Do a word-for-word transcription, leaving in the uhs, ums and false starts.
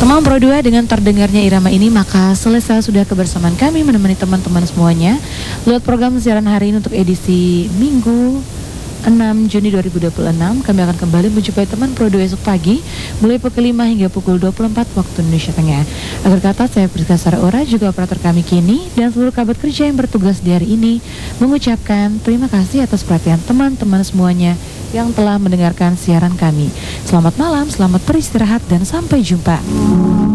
Teman Pro dua, dengan terdengarnya irama ini maka selesai sudah kebersamaan kami menemani teman-teman semuanya lewat program siaran hari ini untuk edisi Minggu enam Juni dua ribu dua puluh enam. Kami akan kembali menjumpai teman Pro dua esok pagi mulai pukul lima hingga pukul dua puluh empat waktu Indonesia Tengah. Akhir kata, saya Priska Saraora, juga operator kami Kini, dan seluruh kerabat kerja yang bertugas di hari ini mengucapkan terima kasih atas perhatian teman-teman semuanya yang telah mendengarkan siaran kami. Selamat malam, selamat beristirahat, dan sampai jumpa.